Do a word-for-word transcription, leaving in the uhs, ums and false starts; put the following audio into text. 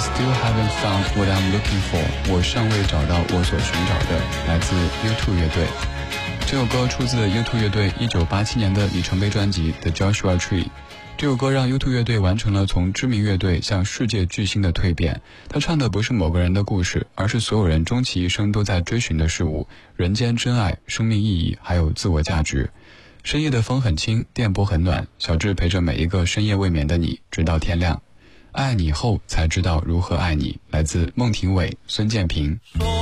still haven't found what I'm looking for， 我尚未找到我所寻找的，来自 U 二 乐队。这首歌出自 U 二 乐队一九八七年的里程碑专辑 The Joshua Tree。这首歌让 U 二 乐队完成了从知名乐队向世界巨星的蜕变。他唱的不是某个人的故事，而是所有人终其一生都在追寻的事物：人间真爱、生命意义，还有自我价值。深夜的风很轻，电波很暖，小智陪着每一个深夜未眠的你，直到天亮。爱你后才知道如何爱你，来自孟庭苇、孙建平。 说